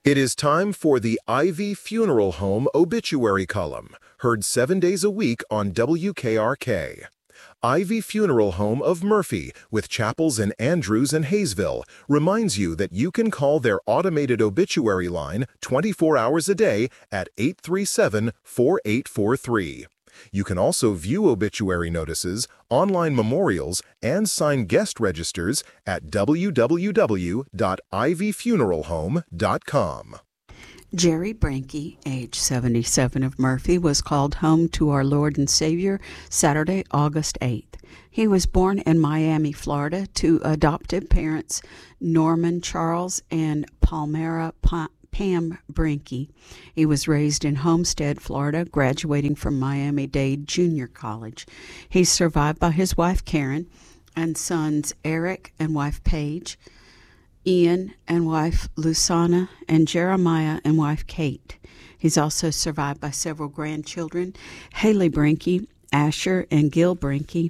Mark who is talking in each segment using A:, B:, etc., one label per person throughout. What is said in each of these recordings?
A: It is time for the Ivy Funeral Home obituary column, heard 7 days a week on WKRK. Ivy Funeral Home of Murphy, with chapels in Andrews and Hayesville, reminds you that you can call their automated obituary line 24 hours a day at 837-4843. You can also view obituary notices, online memorials, and sign guest registers at www.ivyfuneralhome.com.
B: Jerry Branke, age 77 of Murphy, was called home to our Lord and Savior Saturday, August 8th. He was born in Miami, Florida, to adoptive parents Norman Charles and Palmera Pam Branke. He was raised in Homestead, Florida, graduating from Miami-Dade Junior College. He's survived by his wife Karen and sons Eric and wife Paige, Ian and wife Lusana, and Jeremiah and wife Kate. He's also survived by several grandchildren, Haley Branke, Asher and Gil Branke,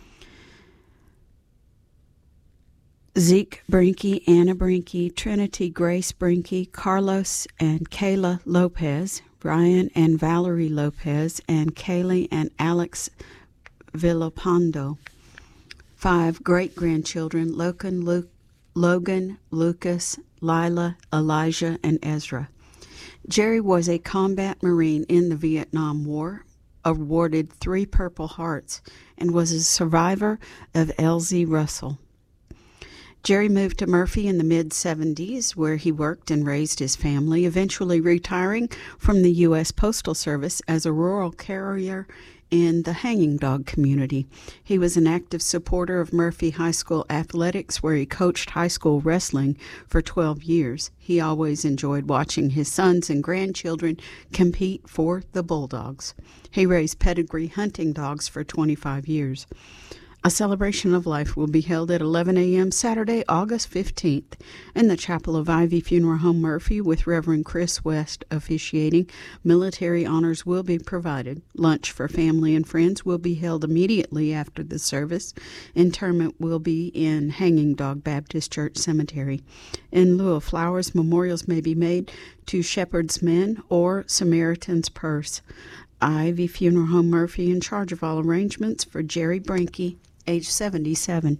B: Zeke Branke, Anna Branke, Trinity Grace Branke, Carlos and Kayla Lopez, Brian and Valerie Lopez, and Kaylee and Alex Villapando. 5 great-grandchildren, Logan, Lucas, Lila, Elijah, and Ezra. Jerry was a combat Marine in the Vietnam War, awarded 3 Purple Hearts, and was a survivor of LZ Russell. Jerry moved to Murphy in the mid-70s, where he worked and raised his family, eventually retiring from the U.S. Postal Service as a rural carrier in the hanging dog community. He was an active supporter of Murphy High School athletics, where he coached high school wrestling for 12 years. He always enjoyed watching his sons and grandchildren compete for the Bulldogs. He raised pedigree hunting dogs for 25 years. A celebration of life will be held at 11 a.m. Saturday, August 15th in the Chapel of Ivy Funeral Home Murphy, with Reverend Chris West officiating. Military honors will be provided. Lunch for family and friends will be held immediately after the service. Interment will be in Hanging Dog Baptist Church Cemetery. In lieu of flowers, memorials may be made to Shepherd's Men or Samaritan's Purse. Ivy Funeral Home Murphy in charge of all arrangements for Jerry Branke, age 77.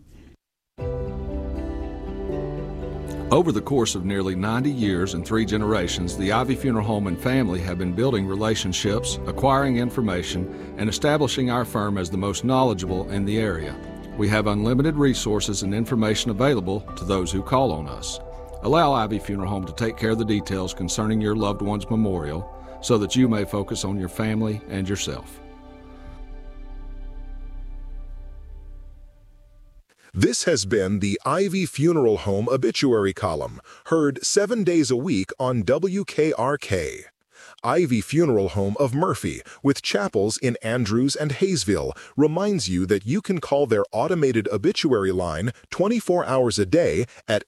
C: Over the course of nearly 90 years and 3 generations, the Ivy Funeral Home and family have been building relationships, acquiring information, and establishing our firm as the most knowledgeable in the area. We have unlimited resources and information available to those who call on us. Allow Ivy Funeral Home to take care of the details concerning your loved one's memorial so that you may focus on your family and yourself.
A: This has been the Ivy Funeral Home obituary column, heard 7 days a week on WKRK. Ivy Funeral Home of Murphy, with chapels in Andrews and Hayesville, reminds you that you can call their automated obituary line 24 hours a day at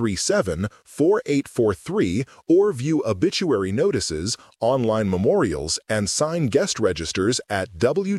A: 837-4843 or view obituary notices, online memorials, and sign guest registers at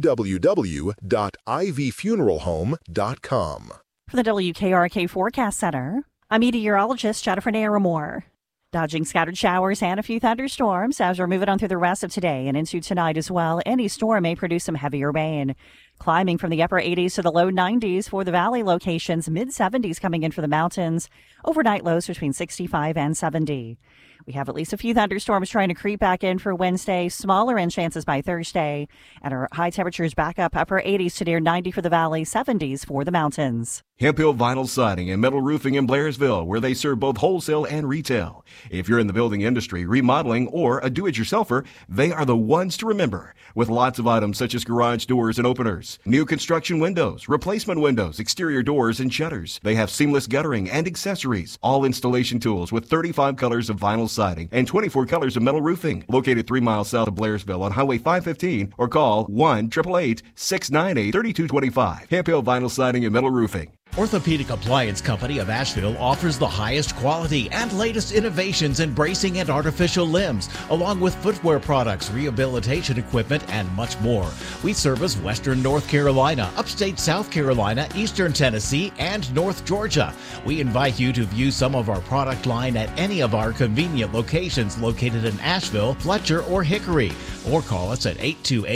A: www.ivyfuneralhome.com.
D: From the WKRK Forecast Center, I'm meteorologist Jennifer Naramore. Dodging scattered showers and a few thunderstorms as we're moving on through the rest of today and into tonight as well. Any storm may produce some heavier rain. Climbing from the upper 80s to the low 90s for the valley locations, mid-70s coming in for the mountains. Overnight lows between 65 and 70. We have at least a few thunderstorms trying to creep back in for Wednesday, smaller wind chances by Thursday, and our high temperatures back up upper 80s to near 90 for the valley, 70s for the mountains.
E: Hemp Hill Vinyl Siding and Metal Roofing in Blairsville, where they serve both wholesale and retail. If you're in the building industry, remodeling, or a do-it-yourselfer, they are the ones to remember. With lots of items such as garage doors and openers, new construction windows, replacement windows, exterior doors, and shutters. They have seamless guttering and accessories, all installation tools with 35 colors of vinyl siding and 24 colors of metal roofing. Located 3 miles south of Blairsville on Highway 515, or call 1-888-698-3225. Hemp Hill Vinyl Siding and Metal Roofing.
F: Orthopedic Appliance Company of Asheville offers the highest quality and latest innovations in bracing and artificial limbs, along with footwear products, rehabilitation equipment, and much more. We service Western North Carolina, upstate South Carolina, Eastern Tennessee, and North Georgia. We invite you to view some of our product line at any of our convenient locations located in Asheville, Fletcher, or Hickory, or call us at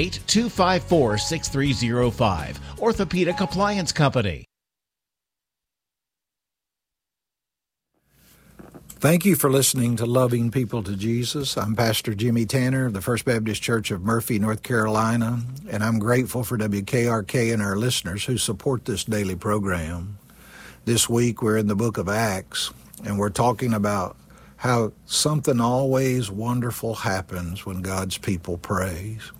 F: 828-254-6305. Orthopedic Appliance Company.
G: Thank you for listening to Loving People to Jesus. I'm Pastor Jimmy Tanner of the First Baptist Church of Murphy, North Carolina, and I'm grateful for WKRK and our listeners who support this daily program. This week we're in the book of Acts, and we're talking about how something always wonderful happens when God's people praise.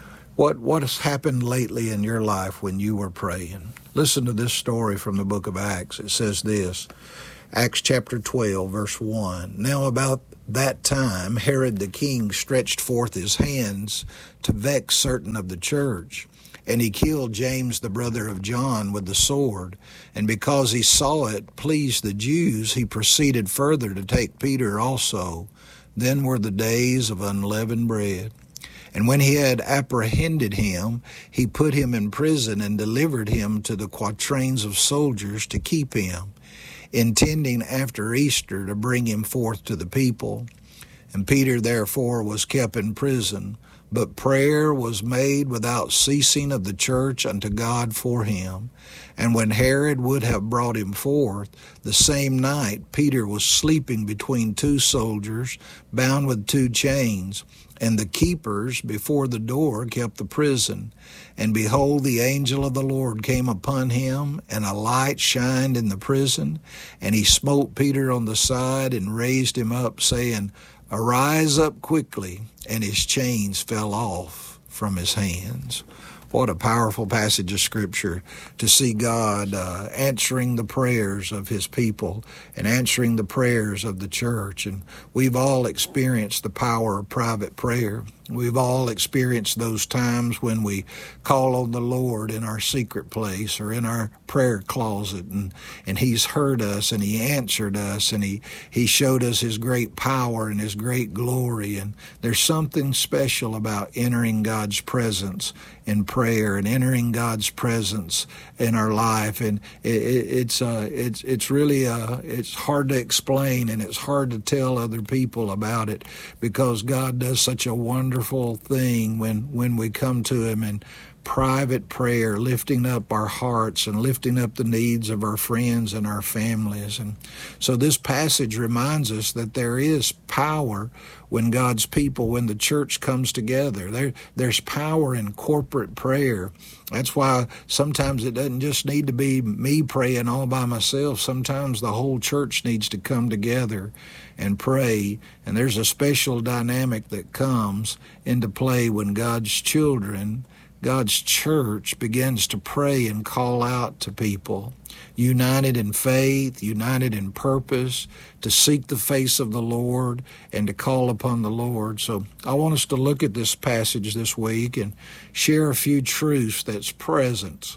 G: What has happened lately in your life when you were praying? Listen to this story from the book of Acts. It says this, Acts chapter 12, verse 1. Now about that time, Herod the king stretched forth his hands to vex certain of the church, and he killed James the brother of John with the sword. And because he saw it pleased the Jews, he proceeded further to take Peter also. Then were the days of unleavened bread. And when he had apprehended him, he put him in prison and delivered him to the quatrains of soldiers to keep him, intending after Easter to bring him forth to the people. And Peter therefore was kept in prison, but prayer was made without ceasing of the church unto God for him. And when Herod would have brought him forth, the same night Peter was sleeping between two soldiers, bound with two chains. And the keepers before the door kept the prison. And behold, the angel of the Lord came upon him, and a light shined in the prison. And he smote Peter on the side and raised him up, saying, Arise up quickly. And his chains fell off from his hands. What a powerful passage of Scripture to see God answering the prayers of His people and answering the prayers of the church. And we've all experienced the power of private prayer. We've all experienced those times when we call on the Lord in our secret place or in our prayer closet, and He's heard us and He answered us and He showed us His great power and His great glory. And there's something special about entering God's presence in prayer and entering God's presence in our life. And it's really it's hard to explain, and it's hard to tell other people about it, because God does such a wonderful thing when we come to Him in private prayer, lifting up our hearts and lifting up the needs of our friends and our families. And so this passage reminds us that there is power when God's people, when the church comes together. There's power in corporate prayer. That's why sometimes it doesn't just need to be me praying all by myself. Sometimes the whole church needs to come together and pray. And there's a special dynamic that comes into play when God's children, God's church, begins to pray and call out to people, united in faith, united in purpose, to seek the face of the Lord and to call upon the Lord. So I want us to look at this passage this week and share a few truths that's present,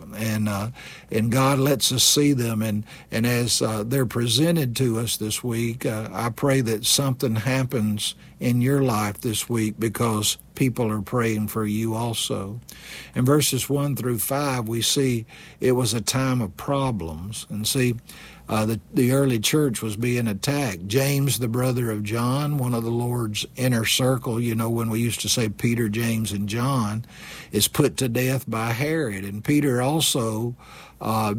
G: and God lets us see them. And as they're presented to us this week, I pray that something happens in your life this week because people are praying for you also. In verses 1 through 5, we see it was a time of problems. And see, the early church was being attacked. James, the brother of John, one of the Lord's inner circle, when we used to say Peter, James, and John, is put to death by Herod. And Peter also has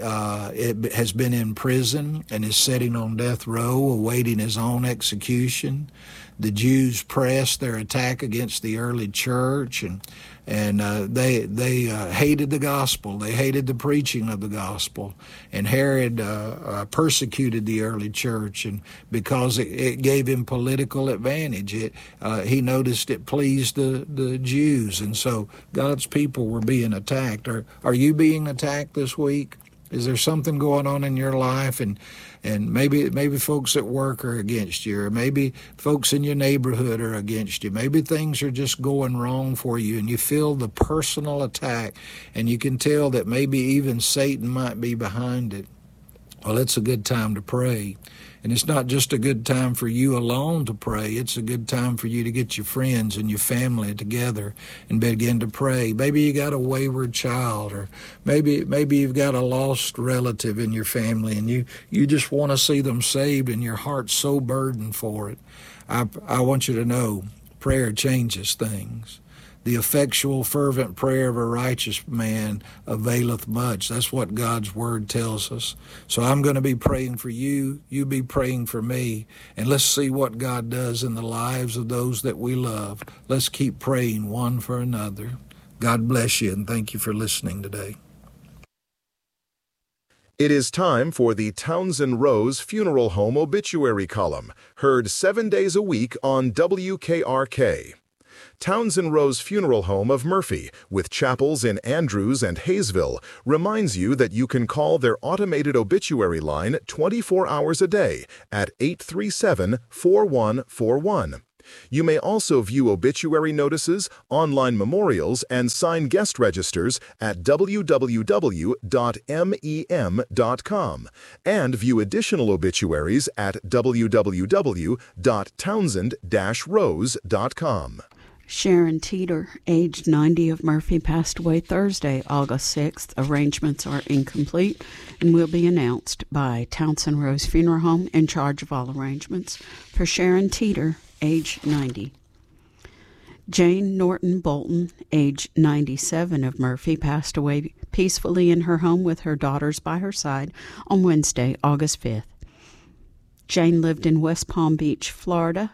G: been in prison and is sitting on death row awaiting his own execution. The Jews pressed their attack against the early church, and they hated the gospel. They hated the preaching of the gospel. And Herod persecuted the early church, and because it gave him political advantage, he noticed it pleased the Jews, and so God's people were being attacked. Are you being attacked this week? Is there something going on in your life, and maybe folks at work are against you, or maybe folks in your neighborhood are against you. Maybe things are just going wrong for you, and you feel the personal attack, and you can tell that maybe even Satan might be behind it. Well, it's a good time to pray. And it's not just a good time for you alone to pray. It's a good time for you to get your friends and your family together and begin to pray. Maybe you got a wayward child, or maybe you've got a lost relative in your family, and you just want to see them saved, and your heart's so burdened for it. I want you to know prayer changes things. The effectual, fervent prayer of a righteous man availeth much. That's what God's word tells us. So I'm going to be praying for you. You be praying for me. And let's see what God does in the lives of those that we love. Let's keep praying one for another. God bless you, and thank you for listening today.
A: It is time for the Townsend Rose Funeral Home Obituary Column, heard 7 days a week on WKRK. Townsend Rose Funeral Home of Murphy, with chapels in Andrews and Hayesville, reminds you that you can call their automated obituary line 24 hours a day at 837-4141. You may also view obituary notices, online memorials, and sign guest registers at www.mem.com, and view additional obituaries at www.townsend-rose.com.
B: Sharon Teeter, aged 90, of Murphy, passed away Thursday, August 6th. Arrangements are incomplete and will be announced by Townsend Rose Funeral Home, in charge of all arrangements. For Sharon Teeter, age 90. Jane Norton Bolton, age 97, of Murphy, passed away peacefully in her home with her daughters by her side on Wednesday, August 5th. Jane lived in West Palm Beach, Florida,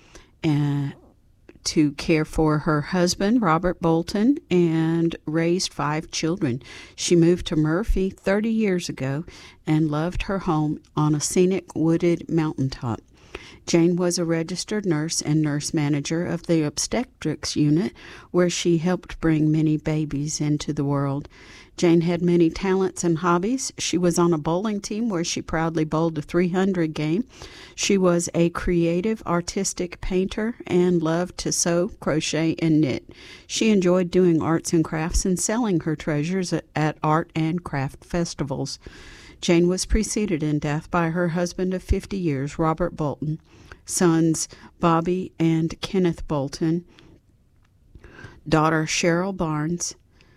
B: to care for her husband, Robert Bolton, and raised 5 children. She moved to Murphy 30 years ago and loved her home on a scenic wooded mountaintop. Jane was a registered nurse and nurse manager of the obstetrics unit, where she helped bring many babies into the world. Jane had many talents and hobbies. She was on a bowling team where she proudly bowled a 300 game. She was a creative, artistic painter and loved to sew, crochet, and knit. She enjoyed doing arts and crafts and selling her treasures at art and craft festivals. Jane was preceded in death by her husband of 50 years, Robert Bolton, sons Bobby and Kenneth Bolton, daughter Cheryl Barnes,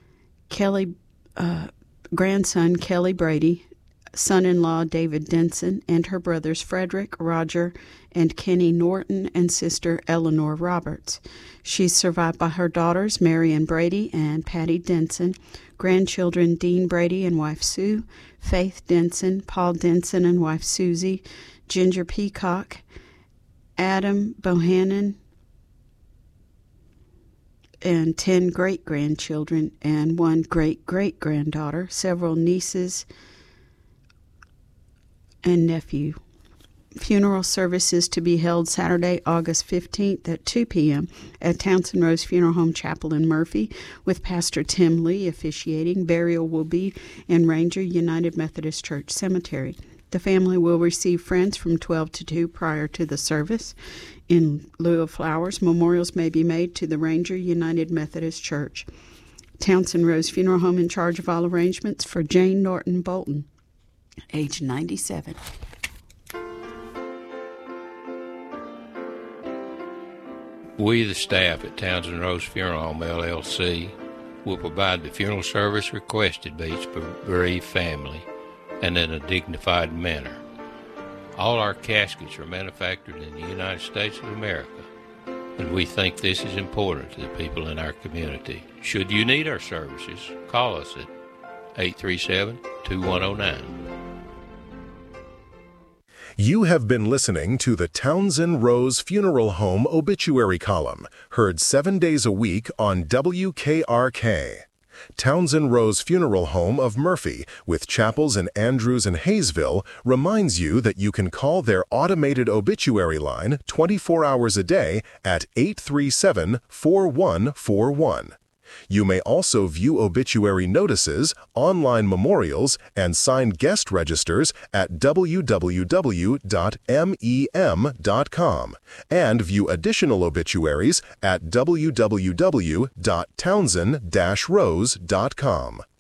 B: grandson Kelly Brady, son-in-law David Denson, and her brothers Frederick, Roger, and Kenny Norton, and sister Eleanor Roberts. She's survived by her daughters Marion Brady and Patty Denson, grandchildren Dean Brady and wife Sue, Faith Denson, Paul Denson and wife Susie, Ginger Peacock, Adam Bohannon, and 10 great-grandchildren and 1 great-great-granddaughter, several nieces and nephew. Funeral services to be held Saturday, August 15th at 2 p.m. at Townsend Rose Funeral Home Chapel in Murphy, with Pastor Tim Lee officiating. Burial will be in Ranger United Methodist Church Cemetery. The family will receive friends from 12 to 2 prior to the service. In lieu of flowers, memorials may be made to the Ranger United Methodist Church. Townsend Rose Funeral Home, in charge of all arrangements for Jane Norton Bolton, age 97.
H: We, the staff at Townsend Rose Funeral Home, LLC, will provide the funeral service requested by each bereaved family, and in a dignified manner. All our caskets are manufactured in the United States of America, and we think this is important to the people in our community. Should you need our services, call us at 837-2109.
A: You have been listening to the Townsend Rose Funeral Home Obituary Column, heard 7 days a week on WKRK. Townsend Rose Funeral Home of Murphy, with chapels in Andrews and Hayesville, reminds you that you can call their automated obituary line 24 hours a day at 837-4141. You may also view obituary notices, online memorials, and signed guest registers at www.mem.com, and view additional obituaries at www.townsend-rose.com.